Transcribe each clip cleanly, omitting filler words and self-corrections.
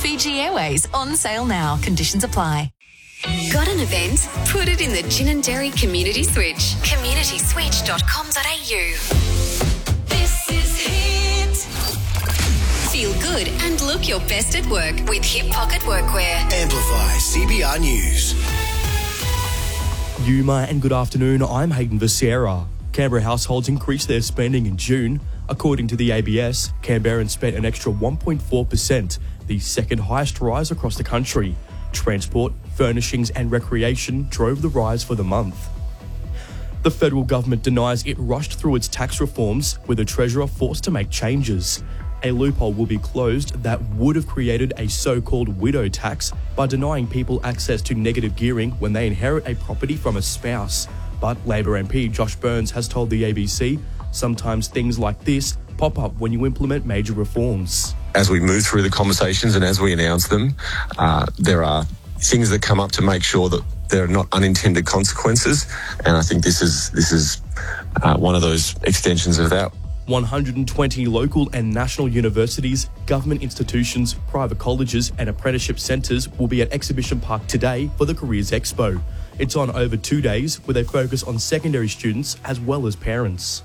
Fiji Airways on sale now. Conditions apply. Got an event? Put it in the Gin and Dairy Community Switch. communityswitch.com.au. This is Hit. Feel good and look your best at work with Hip Pocket Workwear. Amplify CBR News. Yuma and good afternoon, I'm Hayden Becerra. Canberra households increased their spending in June. According to the ABS, Canberrans spent an extra 1.4%, the second highest rise across the country. Transport, furnishings and recreation drove the rise for the month. The federal government denies it rushed through its tax reforms, with the Treasurer forced to make changes. A loophole will be closed that would have created a so-called widow tax by denying people access to negative gearing when they inherit a property from a spouse. But Labor MP Josh Burns has told the ABC, sometimes things like this pop up when you implement major reforms. As we move through the conversations and as we announce them, there are things that come up to make sure that there are not unintended consequences. And I think this is one of those extensions of that. 120 local and national universities, government institutions, private colleges and apprenticeship centres will be at Exhibition Park today for the Careers Expo. It's on over 2 days with a focus on secondary students as well as parents.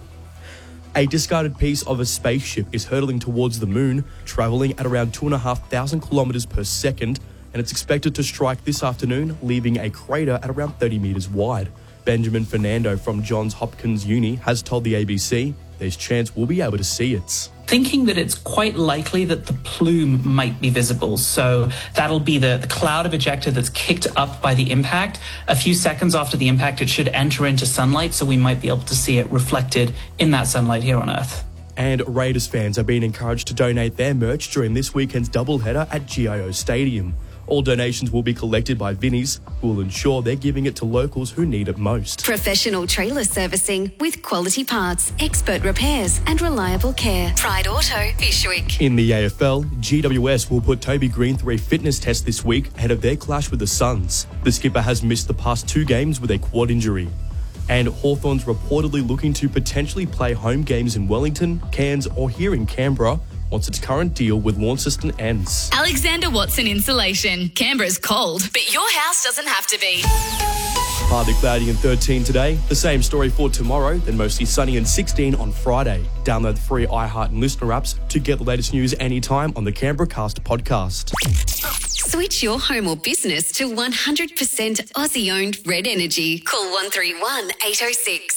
A discarded piece of a spaceship is hurtling towards the moon, travelling at around 2,500 kilometres per second, and it's expected to strike this afternoon, leaving a crater at around 30 metres wide. Benjamin Fernando from Johns Hopkins Uni has told the ABC there's chance we'll be able to see it. Thinking that it's quite likely that the plume might be visible. So that'll be the cloud of ejecta that's kicked up by the impact. A few seconds after the impact, it should enter into sunlight, so we might be able to see it reflected in that sunlight here on Earth. And Raiders fans are being encouraged to donate their merch during this weekend's doubleheader at GIO Stadium. All donations will be collected by Vinnies, who will ensure they're giving it to locals who need it most. Professional trailer servicing with quality parts, expert repairs and reliable care. Pride Auto, Fishwick. In the AFL, GWS will put Toby Green through a fitness test this week ahead of their clash with the Suns. The skipper has missed the past 2 games with a quad injury. And Hawthorn's reportedly looking to potentially play home games in Wellington, Cairns or here in Canberra once its current deal with Launceston ends. Alexander Watson Insulation. Canberra's cold, but your house doesn't have to be. Partly cloudy and 13 today. The same story for tomorrow, then mostly sunny and 16 on Friday. Download the free iHeart and Listener apps to get the latest news anytime on the Canberra Cast podcast. Switch your home or business to 100% Aussie-owned Red Energy. Call 131 806.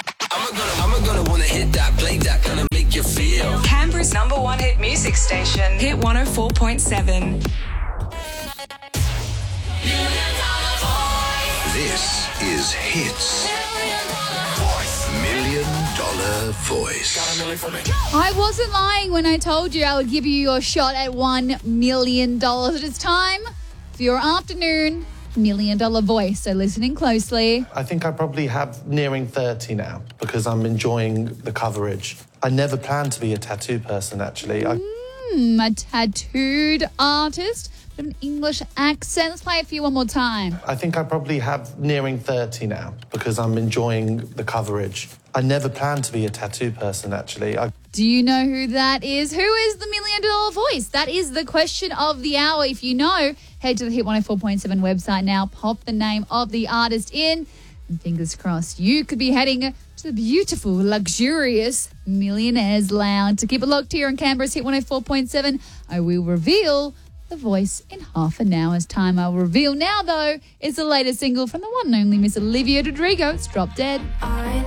I'm gonna wanna hit that, play that, gonna make you feel. Canberra's #1 hit music station, Hit 104.7. This is Hits. $1 million voice. I wasn't lying when I told you I would give you your shot at $1 million. It is time for your afternoon $1 million voice. So listening closely. I think I probably have nearing 30 now because I'm enjoying the coverage. I never planned to be a tattoo person, actually. A tattooed artist with an English accent. Let's play it for you one more time. I think I probably have nearing 30 now because I'm enjoying the coverage. I never planned to be a tattoo person, actually. Do you know who that is? Who is the $1 million voice? That is the question of the hour. If you know, head to the Hit 104.7 website now, pop the name of the artist in, and fingers crossed you could be heading to the beautiful, luxurious Millionaires Lounge. To keep it locked here on Canberra's Hit 104.7, I will reveal the voice in half an hour's time. I'll reveal now, though, is the latest single from the one and only Miss Olivia Rodrigo. It's Drop Dead.